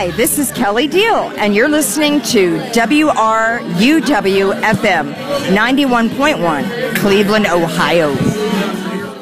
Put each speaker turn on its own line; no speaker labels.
Hi, this is Kelly Deal, and you're listening to WRUW-FM 91.1, Cleveland, Ohio.